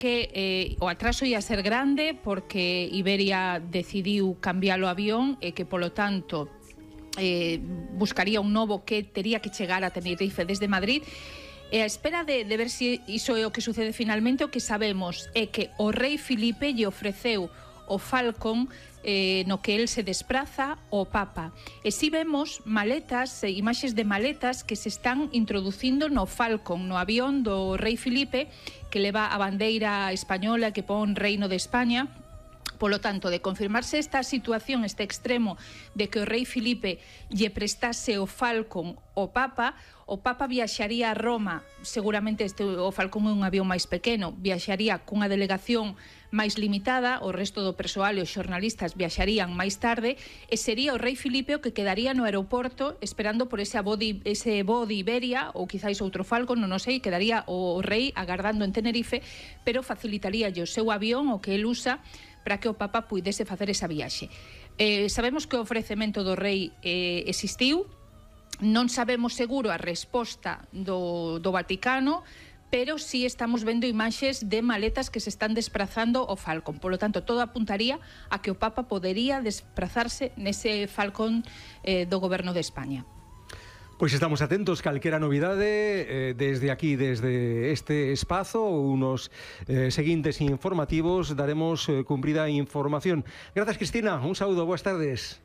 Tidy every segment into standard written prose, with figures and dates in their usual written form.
que o atraso ia ser grande porque Iberia decidiu cambiar o avión e que, polo tanto, buscaría un novo que tería que chegar a Tenerife desde Madrid. E a espera de ver se iso é o que sucede finalmente, o que sabemos é que o rei Filipe lle ofreceu o Falcon no que el se despraza ao Papa. E si vemos maletas, imaxes de maletas que se están introducindo no Falcon, no avión do rei Filipe, que leva a bandeira española que pon Reino de España. Polo tanto, de confirmarse esta situación, este extremo de que o rei Filipe lle prestase o Falcon ao Papa viaxaría a Roma, seguramente o Falcon é un avión máis pequeno, viaxaría cunha delegación máis limitada, o resto do persoal e os xornalistas viaxarían máis tarde, e sería o rei Filipe o que quedaría no aeroporto esperando por ese voo de Iberia, ou quizáis outro Falcon, non sei, quedaría o rei agardando en Tenerife, pero facilitaría o seu avión, o que el usa, para que o Papa puidese facer esa viaxe. Sabemos que o ofrecemento do rei existiu, non sabemos seguro a resposta do Vaticano, pero sí estamos vendo imaxes de maletas que se están desprazando ao Falcon. Por lo tanto, todo apuntaría a que o Papa podería desprazarse nese Falcon do Goberno de España. Pois estamos atentos, calquera novidade desde aquí, desde este espazo, unos seguintes informativos, daremos cumprida información. Grazas, Cristina, un saúdo, boas tardes.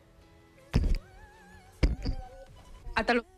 Ata logo.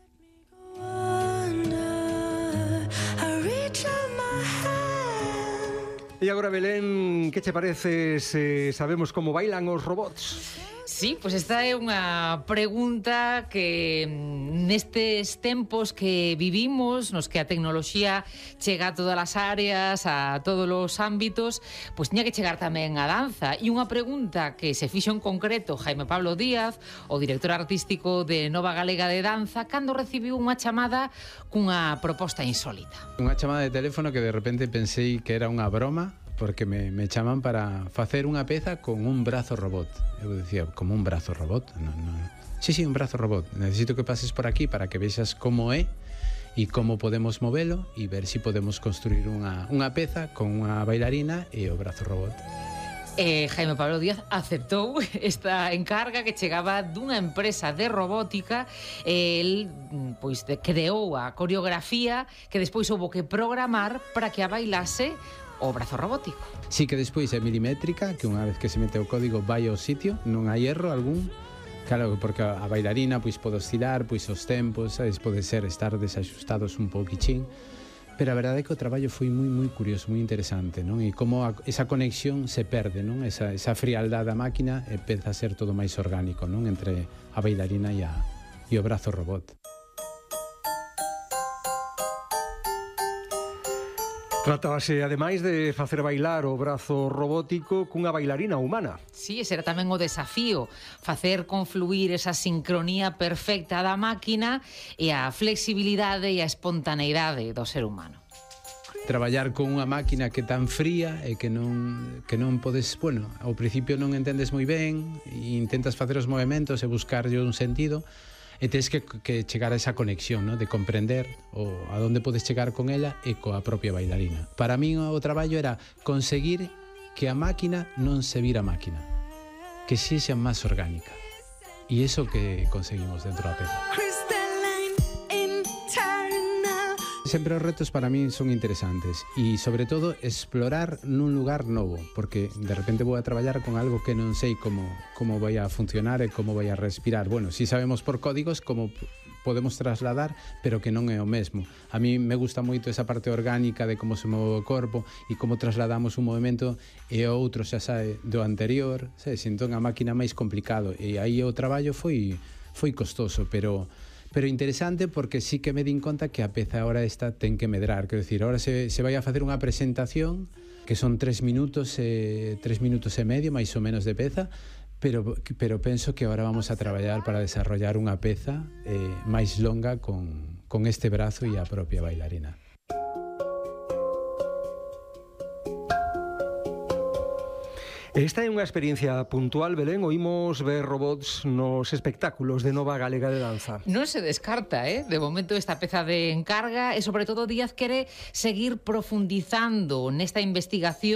E agora, Belén, que che parece se sabemos como bailan os robots? Sí, pois esta é unha pregunta que nestes tempos que vivimos, nos que a tecnoloxía chega a todas as áreas, a todos os ámbitos, pois tiña que chegar tamén a danza. E unha pregunta que se fixo en concreto Jaime Pablo Díaz, o director artístico de Nova Galega de Danza, cando recibiu unha chamada cunha proposta insólita. Unha chamada de teléfono que de repente pensei que era unha broma, porque me chaman para facer unha peza con un brazo robot. Eu decía, como un brazo robot? No. Sí, un brazo robot. Necesito que pases por aquí para que vexas como é e como podemos movelo e ver se podemos construir unha peza con unha bailarina e o brazo robot. Jaime Pablo Díaz aceptou esta encarga que chegaba dunha empresa de robótica. El pois creou a coreografía que despois houbo que programar para que a bailase o brazo robótico. Sí, que despois é milimétrica, que unha vez que se mete o código vai ao sitio, non hai erro algún. Claro, porque a bailarina pois pode oscilar, pois os tempos, sabes, pode ser estar desaxustados un pouquichín, pero a verdade é que o traballo foi moi curioso, moi interesante, non? E como esa conexión se perde, non? Esa frialdade da máquina empeza a ser todo máis orgánico, non? Entre a bailarina e o brazo robot. Tratábase, ademais, de facer bailar o brazo robótico cunha bailarina humana. Sí, ese era tamén o desafío, facer confluir esa sincronía perfecta da máquina e a flexibilidade e a espontaneidade do ser humano. Traballar con unha máquina que é tan fría e que non podes, bueno, ao principio non entendes moi ben e intentas facer os movimentos e buscarlle un sentido, e tens que chegar a esa conexión, ¿no? De comprender a donde podes chegar con ela e coa propia bailarina. Para min o traballo era conseguir que a máquina non se vira máquina, que sexa máis orgánica. E iso que conseguimos dentro da peza. Sempre os retos para mí son interesantes e, sobre todo, explorar nun lugar novo, porque de repente vou a traballar con algo que non sei como vai a funcionar e como vai a respirar. Bueno, si sabemos por códigos como podemos trasladar, pero que non é o mesmo. A mí me gusta moito esa parte orgánica de como se move o corpo e como trasladamos un movimento e o outro xa sae do anterior, sabes? Entón a máquina máis complicado e aí o traballo foi costoso, pero interesante porque sí que me din conta que a peza ahora esta ten que medrar, quero dicir, ahora se vai a facer unha presentación que son 3 minutos e medio máis ou menos de peza, pero penso que ahora vamos a traballar para desarrollar unha peza máis longa con este brazo e a propia bailarina. Esta é unha experiencia puntual, Belén, oímos ver robots nos espectáculos de Nova Galega de Danza. Non se descarta, de momento esta peza de encarga e sobre todo Díaz quere seguir profundizando nesta investigación